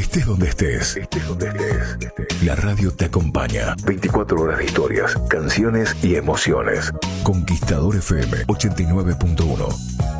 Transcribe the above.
Estés donde estés. Estés donde estés. La radio te acompaña. 24 horas de historias, canciones y emociones. Conquistador FM 89.1.